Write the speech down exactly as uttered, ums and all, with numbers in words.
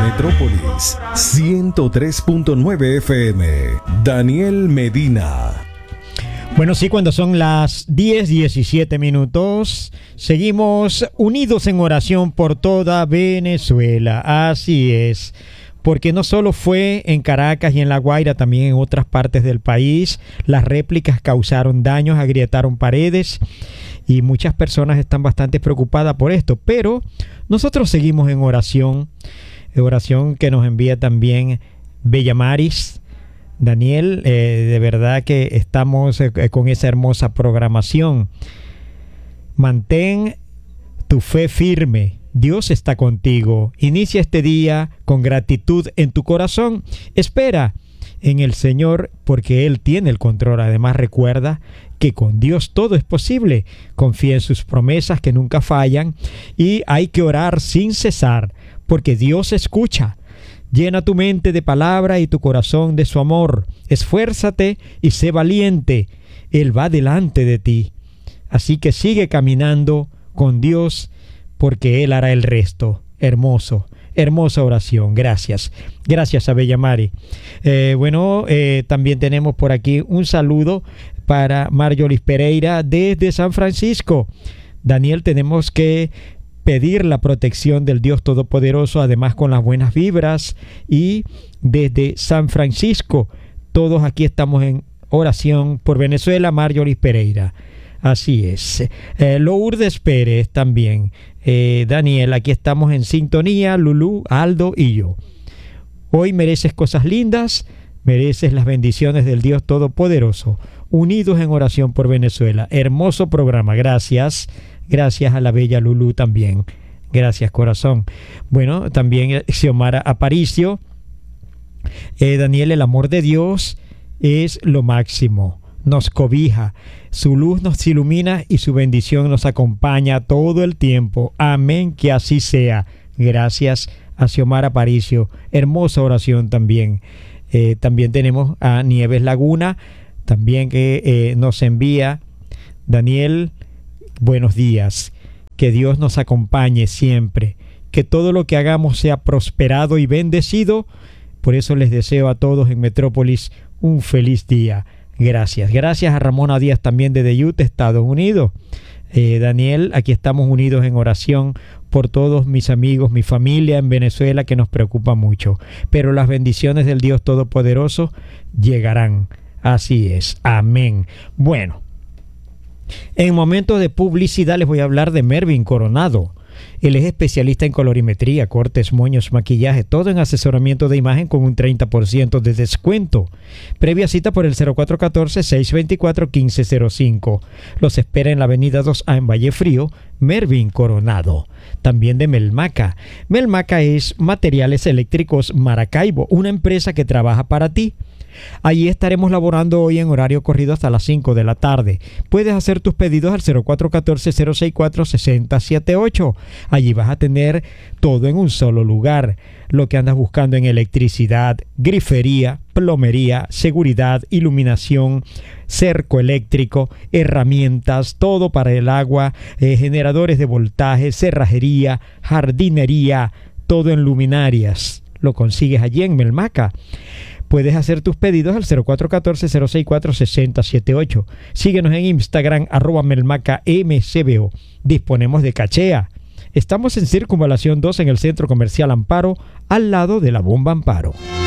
Metrópolis ciento tres punto nueve F M. Daniel Medina. Bueno, sí, cuando son las diez diecisiete minutos, seguimos unidos en oración por toda Venezuela. Así es, porque no solo fue en Caracas y en La Guaira, también en otras partes del país. Las réplicas causaron daños, agrietaron paredes y muchas personas están bastante preocupadas por esto. Pero nosotros seguimos en oración, oración que nos envía también Bellamaris. Daniel, eh, de verdad que estamos eh, con esa hermosa programación. Mantén tu fe firme. Dios está contigo. Inicia este día con gratitud en tu corazón. Espera en el Señor porque Él tiene el control. Además, recuerda que con Dios todo es posible. Confía en sus promesas que nunca fallan y hay que orar sin cesar porque Dios escucha. Llena tu mente de palabra y tu corazón de su amor. Esfuérzate y sé valiente. Él va delante de ti. Así que sigue caminando con Dios porque Él hará el resto. Hermoso, hermosa oración. Gracias. Gracias a Bellamari. Eh, bueno, eh, también tenemos por aquí un saludo para Marjolis Pereira desde San Francisco. Daniel, tenemos que pedir la protección del Dios Todopoderoso, además con las buenas vibras. Y desde San Francisco, todos aquí estamos en oración por Venezuela. Marjolis Pereira. Así es. Eh, Lourdes Pérez también. Eh, Daniel, aquí estamos en sintonía. Lulú, Aldo y yo. Hoy mereces cosas lindas, mereces las bendiciones del Dios Todopoderoso. Unidos en oración por Venezuela. Hermoso programa. Gracias. Gracias a la bella Lulú también. Gracias, corazón. Bueno, también Xiomara Aparicio. Eh, Daniel, el amor de Dios es lo máximo. Nos cobija. Su luz nos ilumina y su bendición nos acompaña todo el tiempo. Amén, que así sea. Gracias a Xiomara Aparicio. Hermosa oración también. Eh, también tenemos a Nieves Laguna, también que eh, nos envía. Daniel, buenos días, que Dios nos acompañe siempre, que todo lo que hagamos sea prosperado y bendecido. Por eso les deseo a todos en Metrópolis un feliz día. Gracias. Gracias a Ramona Díaz también desde Utah, Estados Unidos. Eh, Daniel, aquí estamos unidos en oración por todos mis amigos, mi familia en Venezuela que nos preocupa mucho. Pero las bendiciones del Dios Todopoderoso llegarán. Así es. Amén. Bueno. En momentos de publicidad les voy a hablar de Mervin Coronado. Él es especialista en colorimetría, cortes, moños, maquillaje, todo en asesoramiento de imagen con un treinta por ciento de descuento. Previa cita por el cero cuatro uno cuatro, seis dos cuatro, uno cinco cero cinco. Los espera en la avenida dos A en Valle Frío, Mervin Coronado. También de Melmaca. Melmaca es Materiales Eléctricos Maracaibo, una empresa que trabaja para ti. Allí estaremos laborando hoy en horario corrido hasta las cinco de la tarde. Puedes hacer tus pedidos al cero cuatro uno cuatro, cero seis cuatro, seis cero siete ocho. Allí vas a tener todo en un solo lugar. Lo que andas buscando en electricidad, grifería, plomería, seguridad, iluminación, cerco eléctrico, herramientas, todo para el agua, eh, generadores de voltaje, cerrajería, jardinería, todo en luminarias. Lo consigues allí en Melmaca. Puedes hacer tus pedidos al cero cuatro uno cuatro, cero seis cuatro, seis cero siete ocho. Síguenos en Instagram, arroba Melmaca M C B O. Disponemos de cachea. Estamos en Circunvalación dos en el Centro Comercial Amparo, al lado de la Bomba Amparo.